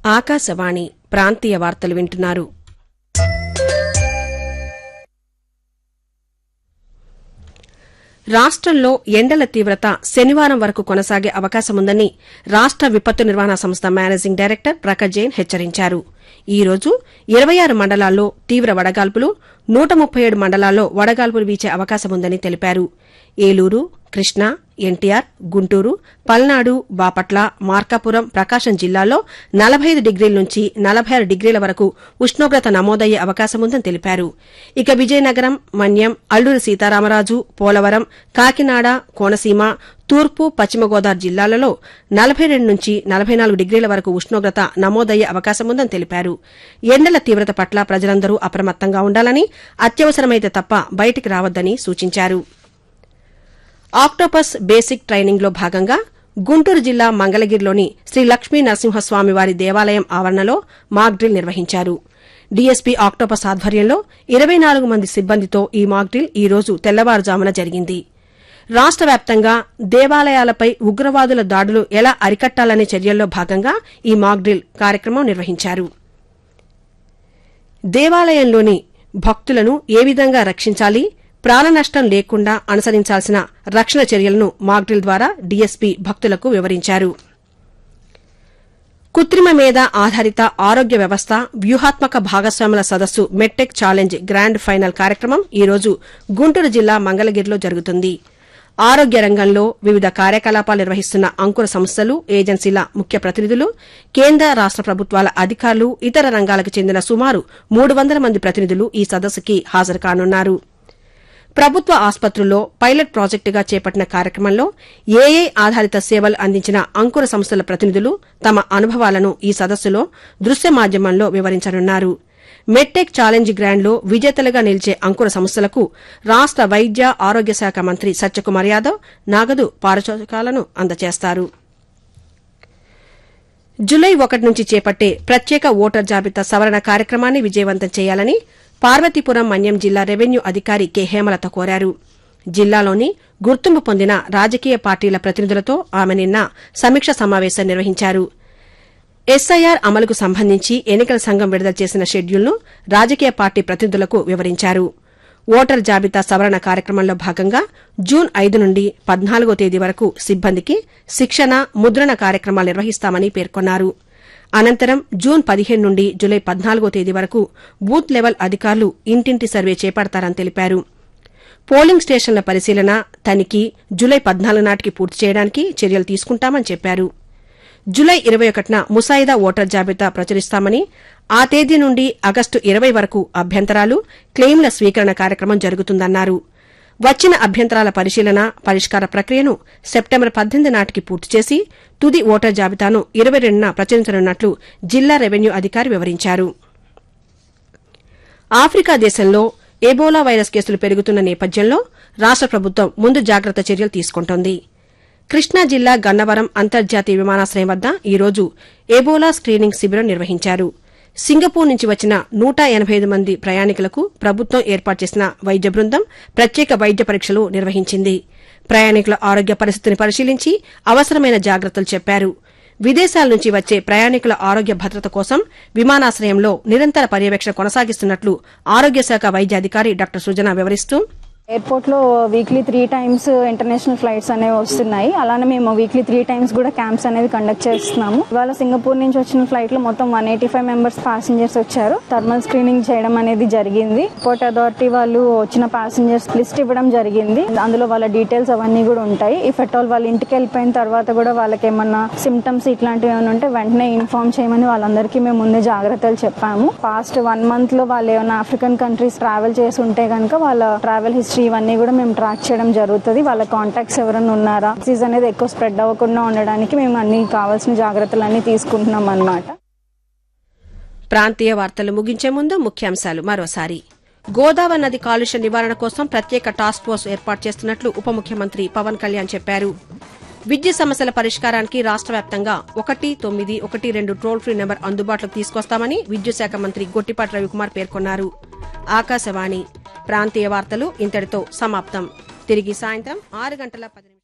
ఆకాశవాణి ప్రాంతీయ వార్తలు వింటున్నారు. రాష్టంలో ఎండల తీవ్రత శనివారం వరకు కొనసాగే అవకాశముందని రాష్ట విపత్తు నిర్వహణ సంస్థ మేనేజింగ్ డైరెక్టర్ ప్రకాష్ జైన్ హెచ్చరించారు. ఈ రోజు 26 మండలాల్లో తీవ్ర వడగాల్పులు, 137 మండలాల్లో వడగాల్పులు వీచే అవకాశముందని తెలిపారు. ఏలూరు, కృష్ణా, ఎన్టీఆర్, గుంటూరు, పల్నాడు, బాపట్ల, మార్కాపురం, ప్రకాశం జిల్లాల్లో 45 డిగ్రీల నుంచి 46 డిగ్రీల వరకు ఉష్ణోగ్రత నమోదయ్యే అవకాశముందని తెలిపారు. ఇక విజయనగరం, మన్యం, అల్లూరి సీతారామరాజు, పోలవరం, కాకినాడ, కోనసీమ, తూర్పు, పశ్చిమ గోదావరి జిల్లాలలో 42 నుంచి 44 డిగ్రీల వరకు ఉష్ణోగ్రత నమోదయ్యే అవకాశముందని తెలిపారు. ఎండల తీవ్రత పట్ల ప్రజలందరూ అప్రమత్తంగా ఉండాలని, అత్యవసరమైతే తప్ప బయటికి రావద్దని సూచించారు. ఆక్టోపస్ బేసిక్ ట్రైనింగ్లో భాగంగా గుంటూరు జిల్లా మంగళగిరిలోని శ్రీ లక్ష్మీ నరసింహస్వామివారి దేవాలయం ఆవరణలో మాక్ డ్రిల్ నిర్వహించారు. డీఎస్పీ ఆక్టోపస్ ఆధ్వర్యంలో 24 మంది సిబ్బందితో ఈ మాక్ డ్రిల్ ఈ రోజు తెల్లవారుజామున జరిగింది. రాష్ట వ్యాప్తంగా దేవాలయాలపై ఉగ్రవాదుల దాడులు ఎలా అరికట్టాలనే చర్యల్లో భాగంగా ఈ మాక్ డ్రిల్ కార్యక్రమం నిర్వహించారు. దేవాలయంలోని భక్తులను ఏ విధంగా రక్షించాలి, ప్రాణనష్టం లేకుండా అనుసరించాల్సిన రక్షణ చర్యలను మాక్ డ్రిల్ ద్వారా డీఎస్పీ భక్తులకు వివరించారు. కృత్రిమ మేధ ఆధారిత ఆరోగ్య వ్యవస్థ వ్యూహాత్మక భాగస్వాముల సదస్సు మెడ్టెక్ ఛాలెంజ్ గ్రాండ్ ఫైనల్ కార్యక్రమం ఈ రోజు గుంటూరు జిల్లా మంగళగిరిలో జరుగుతుంది. ఆరోగ్య రంగంలో వివిధ కార్యకలాపాలు నిర్వహిస్తున్న అంకుర సంస్థలు, ఏజెన్సీల ముఖ్య ప్రతినిధులు, కేంద్ర రాష్ట ప్రభుత్వాల అధికారులు, ఇతర రంగాలకు చెందిన సుమారు 300 మంది ప్రతినిధులు ఈ సదస్సుకి హాజరు కానున్నారు. ప్రభుత్వ ఆసుపత్రుల్లో పైలట్ ప్రాజెక్టుగా చేపట్టిన కార్యక్రమంలో ఏఐ ఆధారిత సేవలు అందించిన అంకుర సంస్థల ప్రతినిధులు తమ అనుభవాలను ఈ సదస్సులో దృశ్య మాధ్యమంలో వివరించనున్నారు. మెడ్టెక్ ఛాలెంజ్ గ్రాండ్లో విజేతలుగా నిలిచే అంకుర సంస్థలకు రాష్ట వైద్య ఆరోగ్య శాఖ మంత్రి సత్యకుమార్ యాదవ్ నగదు పారితోషికాలను అందజేస్తారు. జులై 1 నుంచి చేపట్టే ప్రత్యేక ఓటర్ జాబితా సవరణ కార్యక్రమాన్ని విజయవంతం చేయాలని పార్వతీపురం మన్యం జిల్లా రెవెన్యూ అధికారి కె హేమలత కోరారు. జిల్లాలోని గుర్తింపు పొందిన రాజకీయ పార్టీల ప్రతినిధులతో ఆమె నిన్న సమీక్ష సమావేశం నిర్వహించారు. ఎస్ఐఆర్ అమలుకు సంబంధించి ఎన్నికల సంఘం విడుదల చేసిన షెడ్యూల్ను రాజకీయ పార్టీ ప్రతినిధులకు వివరించారు. ఓటర్ జాబితా సవరణ కార్యక్రమంలో భాగంగా జూన్ 5 నుండి 14వ తేదీ వరకు సిబ్బందికి శిక్షణ, ముద్రణ కార్యక్రమాలు నిర్వహిస్తామని పేర్కొన్నారు. అనంతరం జూన్ 15 నుండి జులై 14వ తేదీ వరకు బూత్ లెవెల్ అధికారులు ఇంటింటి సర్వే చేపడతారని తెలిపారు. పోలింగ్ స్టేషన్ల పరిశీలన, తనిఖీ జులై 14 నాటికి పూర్తి చేయడానికి చర్యలు తీసుకుంటామని చెప్పారు. జులై 21న ముసాయిదా ఓటర్ జాబితా ప్రచురిస్తామని, ఆ తేదీ నుండి ఆగస్టు 20 వరకు అభ్యంతరాలు, క్లెయిమ్ల స్వీకరణ కార్యక్రమం జరుగుతుందన్నారు. వచ్చిన అభ్యంతరాల పరిశీలన, పరిష్కార ప్రక్రియను సెప్టెంబర్ 18 నాటికి పూర్తి చేసి తుది ఓటర్ జాబితాను 22న ప్రచురించనున్నట్లు జిల్లా రెవెన్యూ అధికారి వివరించారు. ఆఫ్రికా దేశంలో ఎబోలా వైరస్ కేసులు పెరుగుతున్న నేపథ్యంలో రాష్ట ప్రభుత్వం ముందు జాగ్రత్త చర్యలు తీసుకుంటోంది. కృష్ణా జిల్లా గన్నవరం అంతర్జాతీయ విమానాశ్రయం వద్ద ఈ రోజు ఎబోలా స్క్రీనింగ్ శిబిరం నిర్వహించారు. సింగపూర్ నుంచి వచ్చిన 185 మంది ప్రయాణికులకు ప్రభుత్వం ఏర్పాటు చేసిన వైద్య బృందం ప్రత్యేక వైద్య పరీక్షలు నిర్వహించింది. ప్రయాణికుల ఆరోగ్య పరిస్థితిని పరిశీలించి అవసరమైన జాగ్రత్తలు చెప్పారు. విదేశాల నుంచి వచ్చే ప్రయాణికుల ఆరోగ్య భద్రత కోసం విమానాశ్రయంలో నిరంతర పర్యవేక్షణ కొనసాగిస్తున్నట్లు ఆరోగ్య శాఖ వైద్య అధికారి డాక్టర్ సృజన వివరిస్తూ, ఎయిర్పోర్ట్ లో వీక్లీ 3 times ఇంటర్నేషనల్ ఫ్లైట్స్ అనేవి వస్తున్నాయి. అలానే మేము వీక్లీ 3 times కూడా క్యాంప్స్ అనేవి కండక్ట్ చేస్తున్నాము. ఇవాళ సింగపూర్ నుంచి వచ్చిన ఫ్లైట్ లో మొత్తం 185 మెంబర్స్ ప్యాసింజర్స్ వచ్చారు. థర్మల్ స్క్రీనింగ్ చేయడం అనేది జరిగింది. ఎయిర్పోర్ట్ అథారిటీ వాళ్ళు వచ్చిన ప్యాసింజర్స్ లిస్ట్ ఇవ్వడం జరిగింది. అందులో వాళ్ళ డీటెయిల్స్ అవన్నీ కూడా ఉంటాయి. ఇఫ్ ఎట్ ఆల్ వాళ్ళు ఇంటికి వెళ్ళిపోయిన తర్వాత కూడా వాళ్ళకి ఏమన్నా సిమ్టమ్స్ ఇట్లాంటివి ఏమైనా ఉంటే వెంటనే ఇన్ఫార్మ్ చేయమని వాళ్ళందరికీ మేము ముందే జాగ్రత్తలు చెప్పాము. పాస్ట్ 1 month లో వాళ్ళు ఏమైనా ఆఫ్రికన్ కంట్రీస్ ట్రావెల్ చేసి ఉంటే కనుక వాళ్ళ ట్రావెల్ హిస్టరీ ఇవన్నీ కూడా మేము ట్రాక్ చేయడం జరుగుతుంది. వాళ్ళ కాంటాక్ట్స్ ఎవరైనా ఉన్నారా, డిసీజ్ అనేది ఎక్కువ స్ప్రెడ్ అవ్వకుండా ఉండడానికి మేము అన్ని కావాల్సిన జాగ్రత్తలన్నీ తీసుకుంటున్నాం అన్నమాట. ప్రాంతీయ వార్తలు ముగించే ముందు ముఖ్యాంశాలు మరోసారి. గోదావరి నది కాలుష్య నివారణ కోసం ప్రత్యేక టాస్క్ ఫోర్స్ ఏర్పాటు చేస్తున్నట్లు ఉప ముఖ్యమంత్రి పవన్ కళ్యాణ్ చెప్పారు. విద్యుత్ సమస్యల పరిష్కారానికి రాష్ట వ్యాప్తంగా 1912 టోల్ ఫ్రీ నెంబర్ అందుబాటులోకి తీసుకొస్తామని విద్యుత్ శాఖ మంత్రి గొట్టిపాటి రవికుమార్ పేర్కొన్నారు. ఆకాశవాణి ప్రాంతీయ వార్తలు ఇంతటితో సమాప్తం. తిరిగి సాయంత్రం 6 గంటల 10